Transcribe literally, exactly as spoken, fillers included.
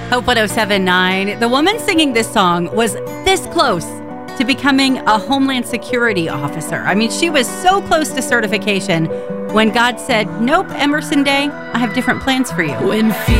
Hope one oh seven point nine. The woman singing this song was this close to becoming a Homeland Security officer. I mean, she was so close to certification when God said, nope, Emerson Day, I have different plans for you. When